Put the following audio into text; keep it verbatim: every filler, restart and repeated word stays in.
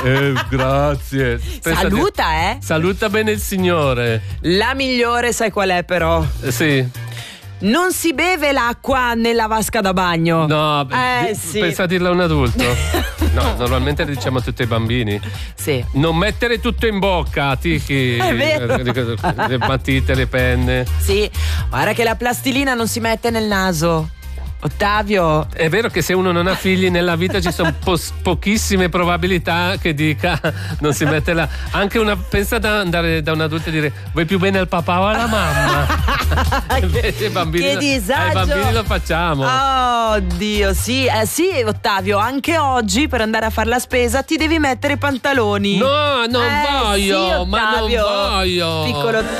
Eh, grazie. Pensa Saluta, di... eh. Saluta bene il signore. La migliore sai qual è però? Eh, sì. Non si beve l'acqua nella vasca da bagno. No, eh, d- sì. pensa a dirla a un adulto. No, normalmente le diciamo a tutti i bambini. Sì. Non mettere tutto in bocca, Tiki. È vero. Le matite, le penne. Sì, guarda che la plastilina non si mette nel naso. Ottavio. È vero che se uno non ha figli nella vita ci sono po- pochissime probabilità che dica non si mette la. Anche una. Pensa da andare da un adulto e dire vuoi più bene al papà o alla mamma? Invece i bambini, che disagio. ai bambini lo facciamo. Oh Dio, sì, eh, sì, Ottavio, anche oggi per andare a fare la spesa ti devi mettere i pantaloni. No, non eh, voglio, sì, ma non Ottavio. voglio. Piccolo Ottavio.